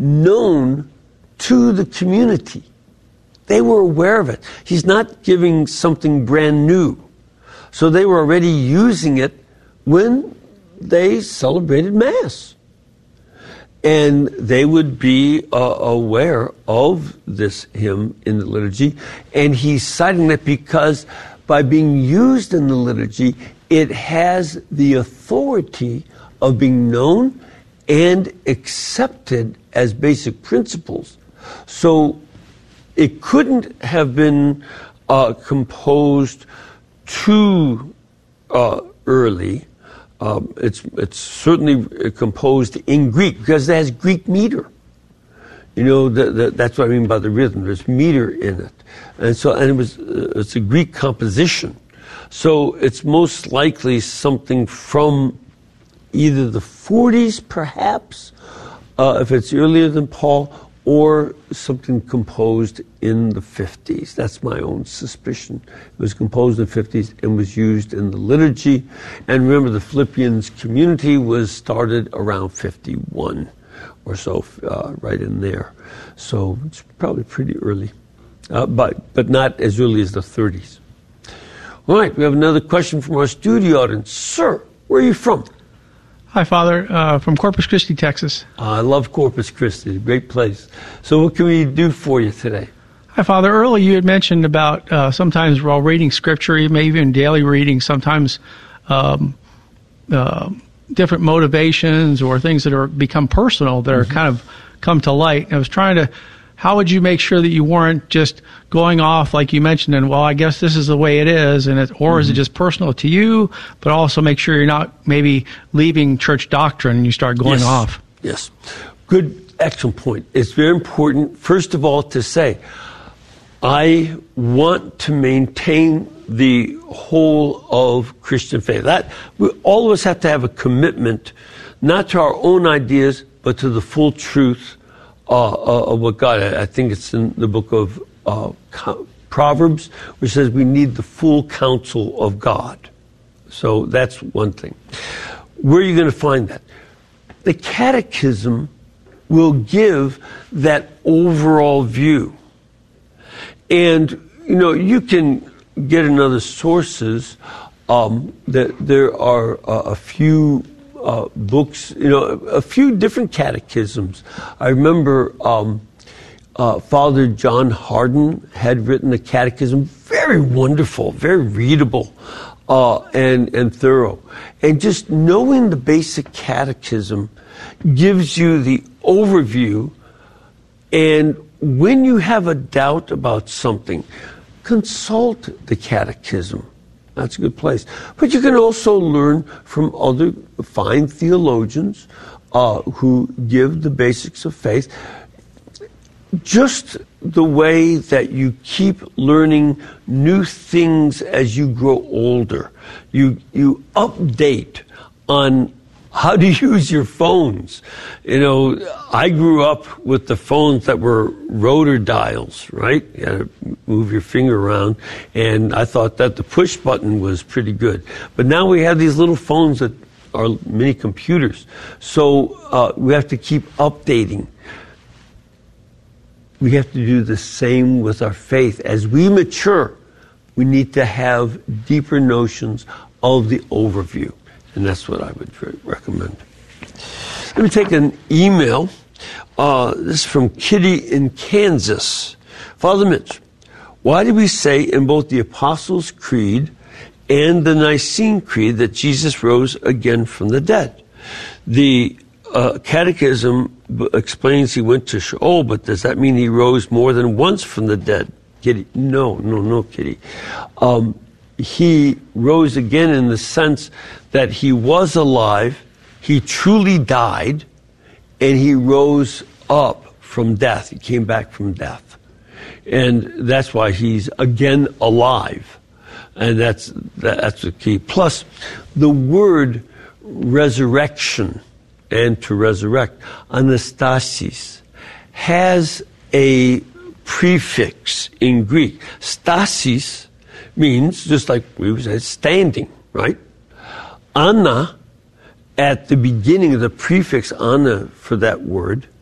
known to the community. They were aware of it. He's not giving something brand new. So they were already using it when they celebrated Mass. And they would be aware of this hymn in the liturgy. And he's citing it because by being used in the liturgy, it has the authority of being known and accepted as basic principles. So it couldn't have been composed too early. It's certainly composed in Greek because it has Greek meter. You know, that's what I mean by the rhythm. There's meter in it, and it's a Greek composition. So it's most likely something from either the 40s, perhaps, if it's earlier than Paul, or something composed in the 50s. That's my own suspicion. It was composed in the 50s and was used in the liturgy. And remember, the Philippians community was started around 51 or so, right in there. So it's probably pretty early, but not as early as the 30s. All right, we have another question from our studio audience. Sir, where are you from? Hi, Father. From Corpus Christi, Texas. I love Corpus Christi. Great place. So what can we do for you today? Hi, Father. Earlier you had mentioned about sometimes while reading Scripture, maybe even daily reading, sometimes different motivations or things that are become personal that are kind of come to light. And I was trying to, how would you make sure that you weren't just going off, like you mentioned, and, well, I guess this is the way it is, and or is it just personal to you, but also make sure you're not maybe leaving church doctrine and you start going off? Yes. Good, excellent point. It's very important, first of all, to say, I want to maintain the whole of Christian faith. All of us have to have a commitment, not to our own ideas, but to the full truth of what God. I think it's in the book of Proverbs, which says we need the full counsel of God. So that's one thing. Where are you going to find that? The Catechism will give that overall view. And, you know, you can get in other sources that there are a few books, you know, a few different catechisms. I remember Father John Hardin had written a catechism, very wonderful, very readable, and thorough. And just knowing the basic catechism gives you the overview. And when you have a doubt about something, consult the catechism. That's a good place. But you can also learn from other fine theologians who give the basics of faith. Just the way that you keep learning new things as you grow older. You update on how to use your phones. You know, I grew up with the phones that were rotor dials, right? You had to move your finger around, and I thought that the push button was pretty good. But now we have these little phones that are mini computers. So we have to keep updating. We have to do the same with our faith. As we mature, we need to have deeper notions of the overview. And that's what I would recommend. Let me take an email. This is from Kitty in Kansas. Father Mitch, why did we say in both the Apostles' Creed and the Nicene Creed that Jesus rose again from the dead? The Catechism explains he went to Sheol, but does that mean he rose more than once from the dead? Kitty, no, Kitty. He rose again in the sense that he was alive, he truly died, and he rose up from death. He came back from death. And that's why he's again alive. And that's the key. Plus, the word resurrection and to resurrect, anastasis, has a prefix in Greek. Stasis means, just like we would say, standing, right? Ana, at the beginning of the prefix ana for that word,